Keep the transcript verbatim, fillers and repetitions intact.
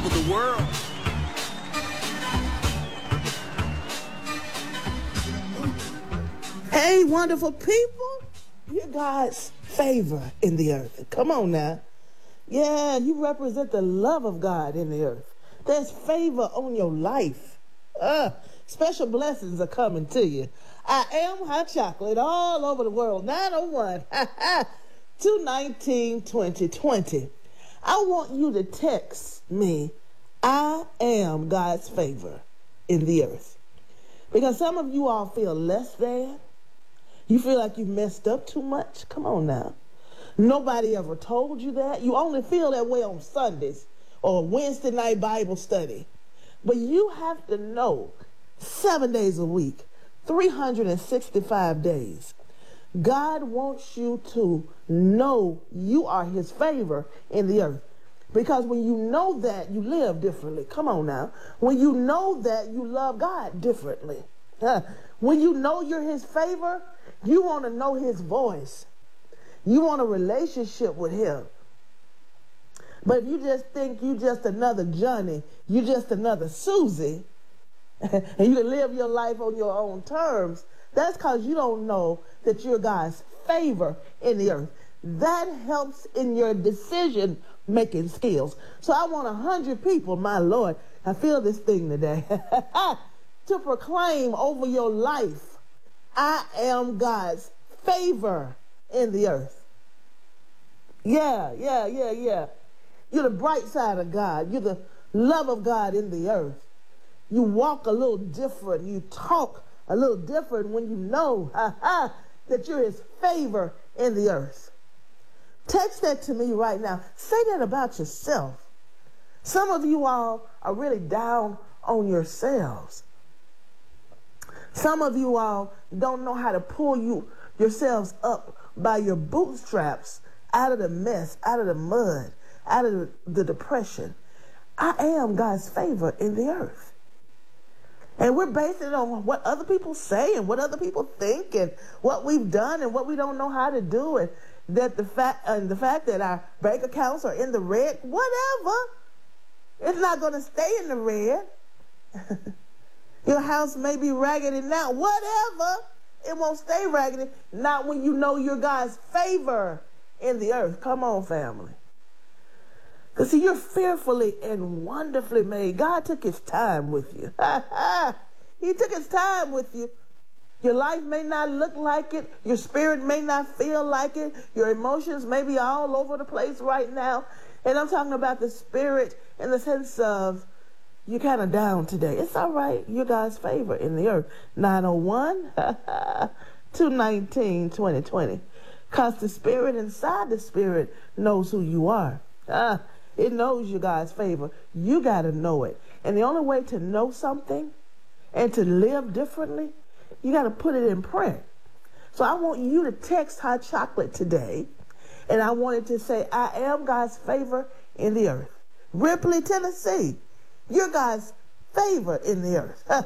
over the world. Hey, wonderful people, you're God's favor in the earth. Come on now. Yeah, you represent the love of God in the earth. There's favor on your life. Uh, special blessings are coming to you. I am hot chocolate all over the world. nine oh one, two nineteen, twenty twenty. I want you to text me, I am God's favor in the earth. Because some of you all feel less than. You feel like you messed up too much. Come on now. Nobody ever told you that. You only feel that way on Sundays or Wednesday night Bible study. But you have to know, seven days a week, three hundred sixty-five days, God wants you to know you are his favor in the earth. Because when you know that, you live differently. Come on now. When you know that, you love God differently. Huh? When you know you're his favor, you want to know his voice. You want a relationship with him. But if you just think you just another Johnny, you just another Susie, and you can live your life on your own terms, that's because you don't know that you're God's favor in the earth. That helps in your decision-making skills. So I want a hundred people, my Lord, I feel this thing today, to proclaim over your life, I am God's favor in the earth. Yeah, yeah, yeah, yeah. You're the bright side of God. You're the love of God in the earth. You walk a little different. You talk a little different when you know ha, ha, that you're his favor in the earth. Text that to me right now. Say that about yourself. Some of you all are really down on yourselves. Some of you all don't know how to pull you yourselves up by your bootstraps out of the mess, out of the mud, out of the, the depression. I am God's favor in the earth. And we're basing it on what other people say and what other people think and what we've done and what we don't know how to do. And that the fact, and the fact that our bank accounts are in the red, whatever. It's not going to stay in the red. Your house may be raggedy now, whatever. It won't stay raggedy. Not when you know you're God's favor in the earth. Come on, family. Because see, you're fearfully and wonderfully made. God took his time with you. He took his time with you. Your life may not look like it. Your spirit may not feel like it. Your emotions may be all over the place right now. And I'm talking about the spirit in the sense of you're kind of down today. It's all right. You're God's favor in the earth. nine oh one, two nineteen, twenty twenty. Because the spirit inside the spirit knows who you are. Ah, it knows you're God's favor. You got to know it. And the only way to know something and to live differently, you got to put it in prayer. So I want you to text Hot Chocolate today. And I wanted to say, I am God's favor in the earth. Ripley, Tennessee. You're God's favor in the earth.